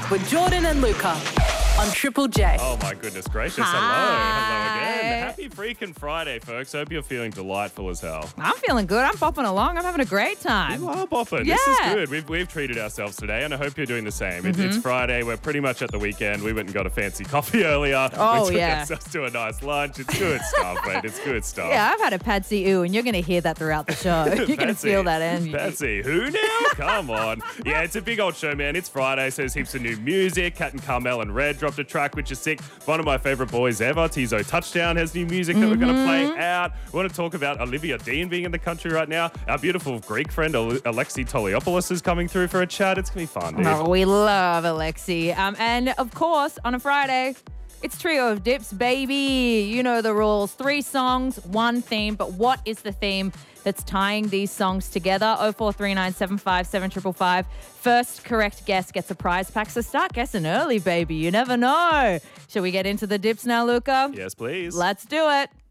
with Jordan and Luca on Triple J. Oh, my goodness gracious. Hi. Hello again. Happy freaking Friday, folks. Hope you're feeling delightful as hell. I'm feeling good. I'm bopping along. I'm having a great time. You are bopping. Yeah. This is good. We've treated ourselves today, and I hope you're doing the same. It's Friday. We're pretty much at the weekend. We went and got a fancy coffee earlier. Oh, we took yeah. ourselves to a nice lunch. It's good stuff, mate. It's good stuff. Yeah, I've had a Patsy Ooh, and you're going to hear that throughout the show. You're going to Patsy. feel that energy. Patsy, who now? Come on. Yeah, it's a big old show, man. It's Friday, so there's heaps of new music. Cat and Carmel and Red dropped a track, which is sick. One of my favourite boys ever, Tizo Touchdown, has new music that we're going to play out. We want to talk about Olivia Dean being in the country right now. Our beautiful Greek friend, Alexi Toliopoulos, is coming through for a chat. It's going to be fun, dude. Oh, we love Alexi. And, of course, on a Friday, it's Trio of Dips, baby. You know the rules. 3 songs, 1 theme. But what is the theme that's tying these songs together? 0439757555. First correct guess gets a prize pack. So start guessing early, baby. You never know. Shall we get into the dips now, Luca? Yes, please. Let's do it.